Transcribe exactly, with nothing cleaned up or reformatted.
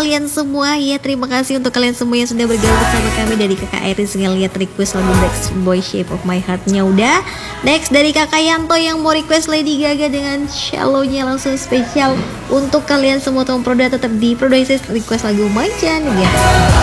kalian semua ya. Terima kasih untuk kalian semua yang sudah bergabung bersama kami. Dari kakak Iris yang lihat request lagu Backstreet Shape of My Heart-nya udah. Next dari kakak Yanto yang mau request Lady Gaga dengan Shallow-nya, langsung spesial untuk kalian semua. Tom Proda tetap di Prodoisis request lagu Macan ya.